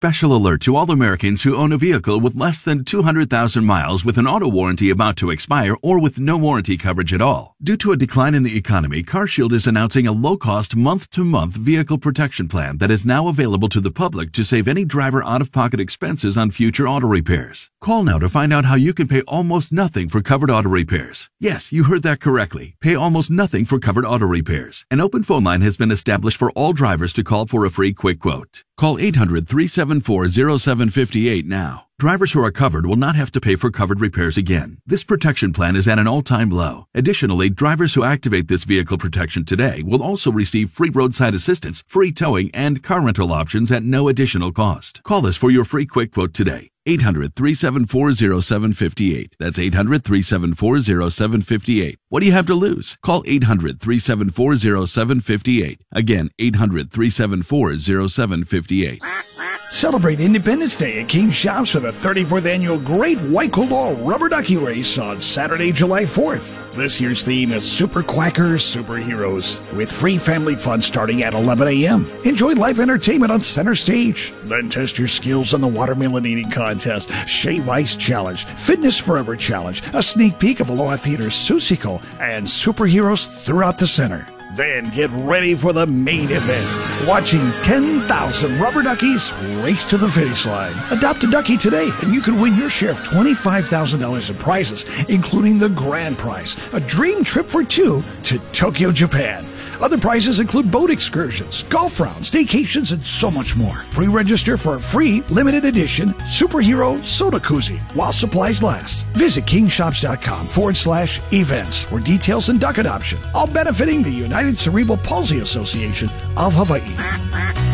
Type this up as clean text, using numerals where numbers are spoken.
Special alert to all Americans who own a vehicle with less than 200,000 miles with an auto warranty about to expire or with no warranty coverage at all. Due to a decline in the economy, CarShield is announcing a low-cost month-to-month vehicle protection plan that is now available to the public to save any driver out-of-pocket expenses on future auto repairs. Call now to find out how you can pay almost nothing for covered auto repairs. Yes, you heard that correctly. Pay almost nothing for covered auto repairs. An open phone line has been established for all drivers to call for a free quick quote. Call 800-374-0758 now. Drivers who are covered will not have to pay for covered repairs again. This protection plan is at an all-time low. Additionally, drivers who activate this vehicle protection today will also receive free roadside assistance, free towing, and car rental options at no additional cost. Call us for your free quick quote today. 800-374-0758. That's 800-374-0758. What do you have to lose? Call 800-374-0758. Again, 800-374-0758. Celebrate Independence Day at King Shops for the 34th Annual Great White Colt Rubber Ducky Race on Saturday, July 4th. This year's theme is Super Quackers, Superheroes, with free family fun starting at 11 a.m. Enjoy live entertainment on center stage. Then test your skills on the watermelon eating contest, Shave Ice Challenge, Fitness Forever Challenge, a sneak peek of Aloha Theater's Susico, and superheroes throughout the center. Then get ready for the main event, watching 10,000 rubber duckies race to the finish line. Adopt a ducky today, and you can win your share of $25,000 in prizes, including the grand prize, a dream trip for two to Tokyo, Japan. Other prizes include boat excursions, golf rounds, vacations, and so much more. Pre-register for a free, limited edition Superhero Soda Koozie while supplies last. Visit kingshops.com/events for details and duck adoption, all benefiting the United Cerebral Palsy Association of Hawaii.